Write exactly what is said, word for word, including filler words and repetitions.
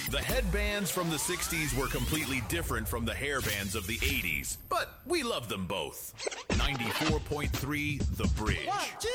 The headbands from the sixties were completely different from the hairbands of the eighties, but we love them both. ninety-four point three The Bridge. One, two.